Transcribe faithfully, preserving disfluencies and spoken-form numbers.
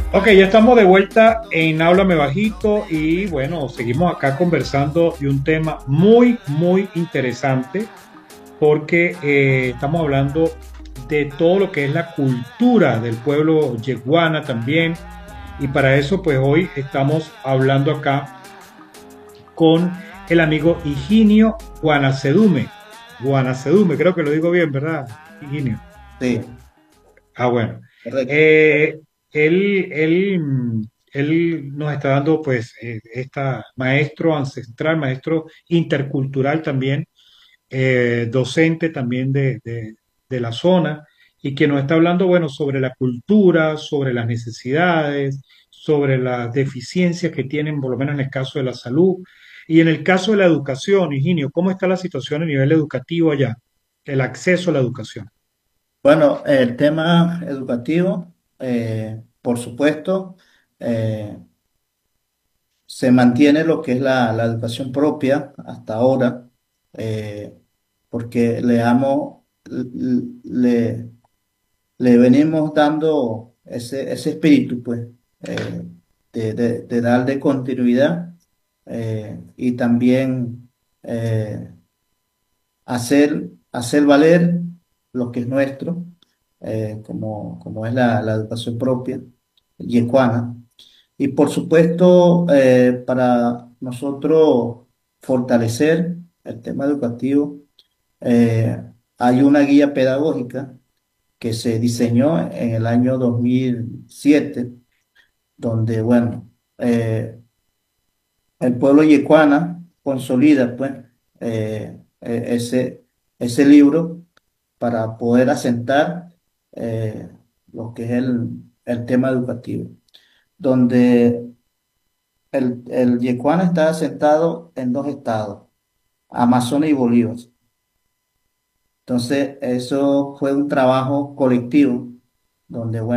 Ok, ya estamos de vuelta en Háblame Bajito y bueno, seguimos acá conversando de un tema muy, muy interesante porque eh, estamos hablando de todo lo que es la cultura del pueblo yeguana también y para eso pues hoy estamos hablando acá con el amigo Higinio Guanacedume. Guanacedume, creo que lo digo bien, ¿verdad, Higinio? Sí, Ah, bueno. correcto. Eh, él, él, mm, él nos está dando, pues, eh, esta maestro ancestral, maestro intercultural también, eh, docente también de, de, de la zona, y que nos está hablando, bueno, sobre la cultura, sobre las necesidades, sobre las deficiencias que tienen, por lo menos en el caso de la salud, y en el caso de la educación, Higinio, ¿cómo está la situación a nivel educativo allá? El acceso a la educación. Bueno, el tema educativo, eh, por supuesto, eh, se mantiene lo que es la, la educación propia hasta ahora, eh, porque le, damos- le, le venimos dando ese, ese espíritu, pues, eh, de, de, de darle continuidad eh, y también eh, hacer, hacer valer lo que es nuestro, eh, como, como es la, la educación propia y ecuana. Y por supuesto, eh, para nosotros fortalecer el tema educativo, eh, hay una guía pedagógica que se diseñó en el año dos mil siete donde, bueno, eh, el pueblo yecuana consolida, pues, eh, eh, ese, ese libro para poder asentar eh, lo que es el, el tema educativo, donde el, el Yecuana está asentado en dos estados, Amazonas y Bolívar. Entonces, eso fue un trabajo colectivo, donde, bueno,